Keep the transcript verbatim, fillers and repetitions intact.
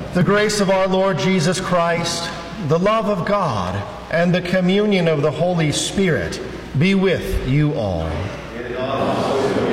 The grace of our Lord Jesus Christ, the love of God, and the communion of the Holy Spirit be with you all. And also